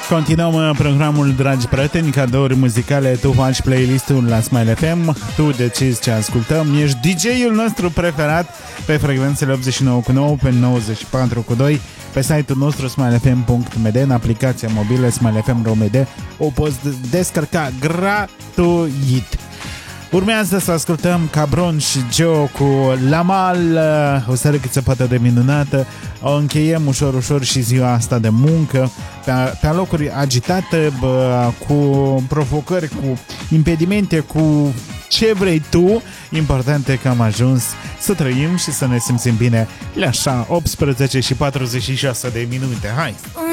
Continuăm programul, dragi prieteni, cadouri muzicale. Tu faci playlistul la Smile FM, tu decizi ce ascultăm. Ești DJ-ul nostru preferat pe frecvențele 89,9, pe 94,2, pe site-ul nostru smilefm.md, în aplicația mobilă Smile FM RoMD. O poți descărca gratuit. Urmează să ascultăm Cabron și Joe cu Lamal, o seară cât se poate de minunată. O încheiem ușor și ziua asta de muncă pe locuri agitate, cu provocări, cu impedimente, cu ce vrei tu. Important e că am ajuns să trăim și să ne simțim bine la așa 18 și 46 de minute. Hai!